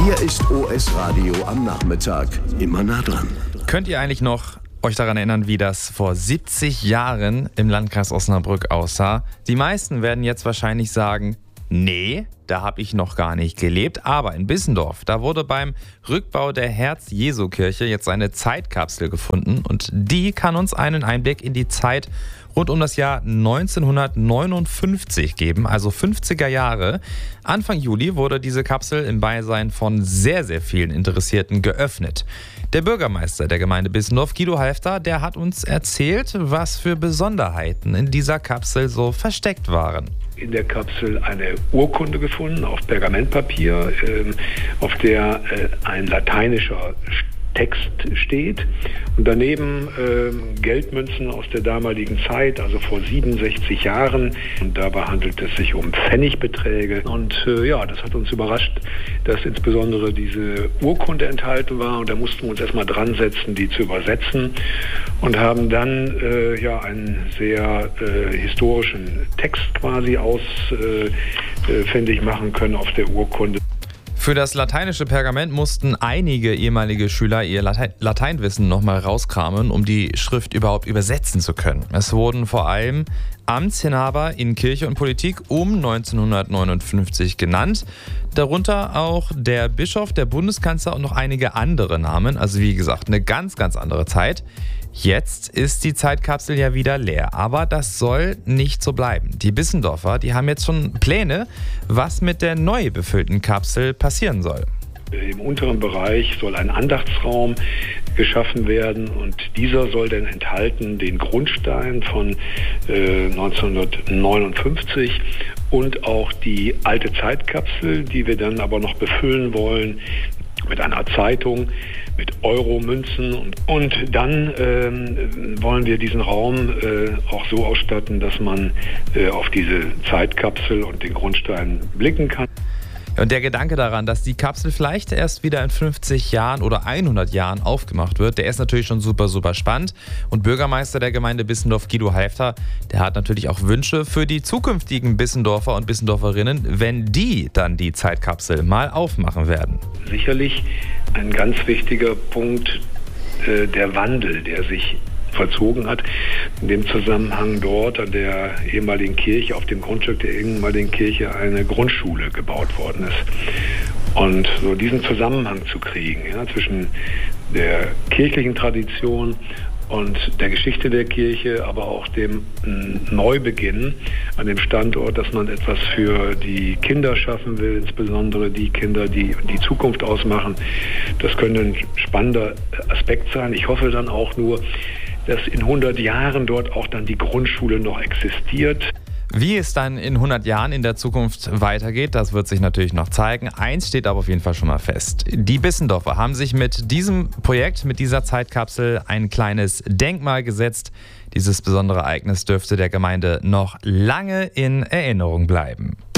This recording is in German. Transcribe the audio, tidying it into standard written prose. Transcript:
Hier ist OS Radio am Nachmittag. Immer nah dran. Könnt ihr eigentlich noch euch daran erinnern, wie das vor 70 Jahren im Landkreis Osnabrück aussah? Die meisten werden jetzt wahrscheinlich sagen, nee, da habe ich noch gar nicht gelebt. Aber in Bissendorf, da wurde beim Rückbau der Herz-Jesu-Kirche jetzt eine Zeitkapsel gefunden. Und die kann uns einen Einblick in die Zeit rund um das Jahr 1959 geben, also 50er Jahre. Anfang Juli wurde diese Kapsel im Beisein von sehr, sehr vielen Interessierten geöffnet. Der Bürgermeister der Gemeinde Bissendorf, Guido Halfter, der hat uns erzählt, was für Besonderheiten in dieser Kapsel so versteckt waren. In der Kapsel eine Urkunde gefunden auf Pergamentpapier, auf der ein lateinischer Text steht und daneben Geldmünzen aus der damaligen Zeit, also vor 67 Jahren. Und dabei handelt es sich um Pfennigbeträge. Und das hat uns überrascht, dass insbesondere diese Urkunde enthalten war. Und da mussten wir uns erstmal dran setzen, die zu übersetzen und haben dann einen sehr historischen Text quasi ausfindig machen können auf der Urkunde. Für das lateinische Pergament mussten einige ehemalige Schüler ihr Lateinwissen nochmal rauskramen, um die Schrift überhaupt übersetzen zu können. Es wurden vor allem Amtsinhaber in Kirche und Politik um 1959 genannt. Darunter auch der Bischof, der Bundeskanzler und noch einige andere Namen. Also wie gesagt, eine ganz, ganz andere Zeit. Jetzt ist die Zeitkapsel ja wieder leer, aber das soll nicht so bleiben. Die Bissendorfer, die haben jetzt schon Pläne, was mit der neu befüllten Kapsel passieren soll. Im unteren Bereich soll ein Andachtsraum geschaffen werden und dieser soll dann enthalten den Grundstein von 1959 und auch die alte Zeitkapsel, die wir dann aber noch befüllen wollen mit einer Zeitung, mit Euromünzen und dann wollen wir diesen Raum auch so ausstatten, dass man auf diese Zeitkapsel und den Grundstein blicken kann. Und der Gedanke daran, dass die Kapsel vielleicht erst wieder in 50 Jahren oder 100 Jahren aufgemacht wird, der ist natürlich schon super, super spannend. Und Bürgermeister der Gemeinde Bissendorf, Guido Halfter, der hat natürlich auch Wünsche für die zukünftigen Bissendorfer und Bissendorferinnen, wenn die dann die Zeitkapsel mal aufmachen werden. Sicherlich ein ganz wichtiger Punkt, der Wandel, der sich vollzogen hat. In dem Zusammenhang dort an der ehemaligen Kirche, auf dem Grundstück der ehemaligen Kirche, eine Grundschule gebaut worden ist. Und so diesen Zusammenhang zu kriegen, zwischen der kirchlichen Tradition und der Geschichte der Kirche, aber auch dem Neubeginn an dem Standort, dass man etwas für die Kinder schaffen will, insbesondere die Kinder, die die Zukunft ausmachen. Das könnte ein spannender Aspekt sein. Ich hoffe dann auch nur, dass in 100 Jahren dort auch dann die Grundschule noch existiert. Wie es dann in 100 Jahren in der Zukunft weitergeht, das wird sich natürlich noch zeigen. Eins steht aber auf jeden Fall schon mal fest. Die Bissendorfer haben sich mit diesem Projekt, mit dieser Zeitkapsel ein kleines Denkmal gesetzt. Dieses besondere Ereignis dürfte der Gemeinde noch lange in Erinnerung bleiben.